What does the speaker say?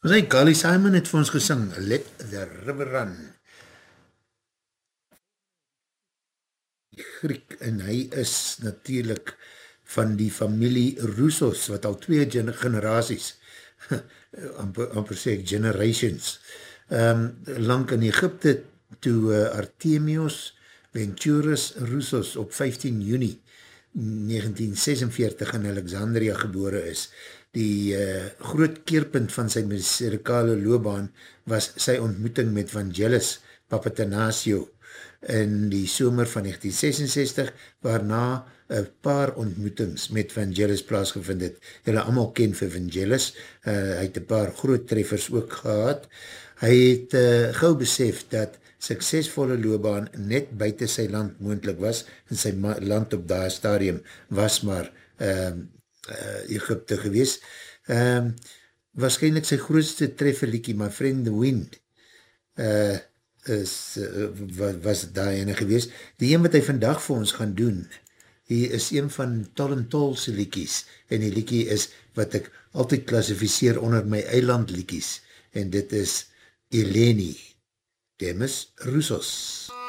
Ons hy, Carly Simon het vir ons gesing, Let the River Run. Griek, en hy is natuurlijk van die familie Roussos, wat al 2 generaties, amper sê ek generations, lang in Egypte, toe Artemios Venturus Roussos op 15 juni 1946 in Alexandria gebore is. Die groot keerpunt van sy medicale loopbaan was sy ontmoeting met Vangelis Papatanasio in die somer van 1966, waarna een paar ontmoetings met Vangelis plaasgevind het. Julle allemaal ken vir Vangelis, hy het een paar groot treffers ook gehad. Hy het gauw besef dat suksesvolle loopbaan net buiten sy land moontlik was, en sy land op daai stadium was maar Egypte gewees. Waarschijnlijk sy grootste trefferliekie, My Friend the Wind, was daar ene gewees. Die een wat hy vandag vir ons gaan doen, hier is een van Tol & Tol se liekies, en die liekie is wat ek altyd klassificeer onder my eiland liekies, en dit is Eleni, Demis Roussos.